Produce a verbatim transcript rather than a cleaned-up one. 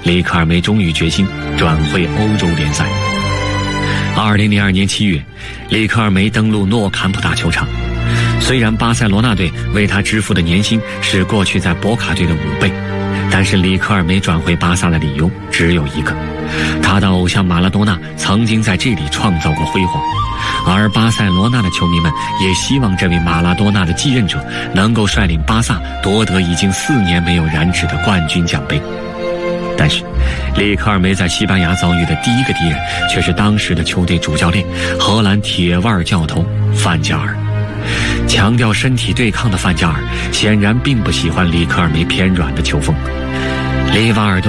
里克尔梅终于决心转会欧洲联赛。二零零二年七月，里克尔梅登陆诺坎普大球场。虽然巴塞罗那队为他支付的年薪是过去在博卡队的五倍，但是里克尔梅转会巴萨的理由只有一个：他的偶像马拉多纳曾经在这里创造过辉煌，而巴塞罗那的球迷们也希望这位马拉多纳的继任者能够率领巴萨夺得已经四年没有染指的冠军奖杯。但是里克尔梅在西班牙遭遇的第一个敌人却是当时的球队主教练荷兰铁腕教头范加尔。强调身体对抗的范加尔显然并不喜欢里克尔梅偏软的球风。里瓦尔多